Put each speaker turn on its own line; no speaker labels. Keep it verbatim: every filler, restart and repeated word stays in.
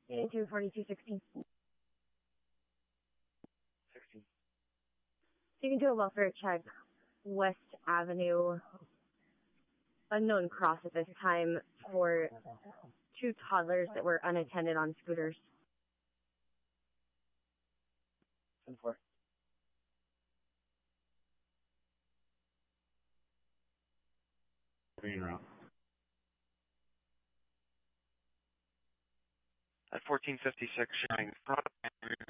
Into forty-two sixteen.
sixteen.
So you can do a welfare check. West Avenue. Unknown cross at this time for two toddlers that were unattended on scooters.
ten four. Green route. At fourteen fifty-six, showing front